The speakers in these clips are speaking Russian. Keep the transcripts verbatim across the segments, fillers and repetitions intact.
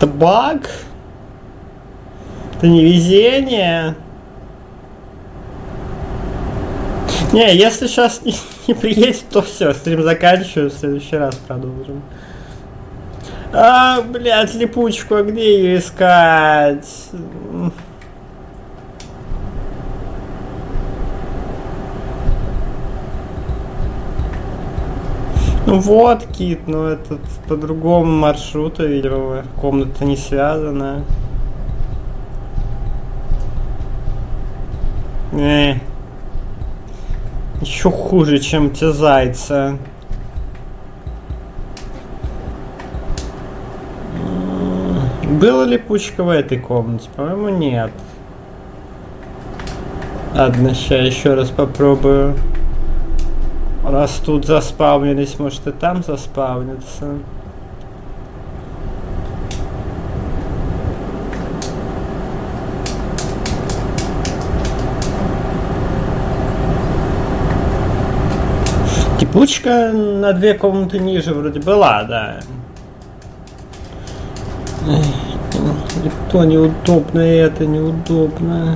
Это баг? Это невезение? Не, если сейчас не, не приедет, то все, стрим заканчиваю, в следующий раз продолжим. А, блядь, липучку, а где ее искать? Ну вот, Кит, но это по другому маршруту, видимо, комната не связана. Не. Еще хуже, чем те зайца. Была липучка в этой комнате? По-моему, нет. Ладно, сейчас еще раз попробую. Раз тут заспавнились, может и там заспавнится. Липучка на две комнаты ниже вроде была, да. То неудобно, это неудобно.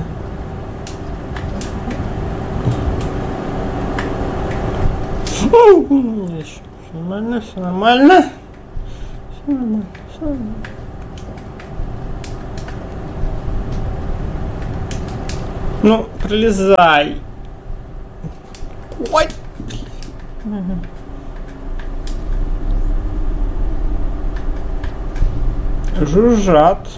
Все нормально, все нормально. Все нормально, все нормально. Ну, пролезай. Ой. Жужжат.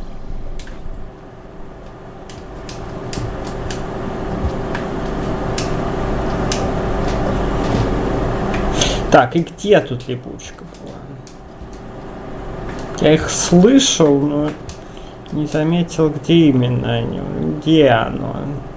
Так, и где тут липучка была? Я их слышал, но не заметил, где именно они. Где оно?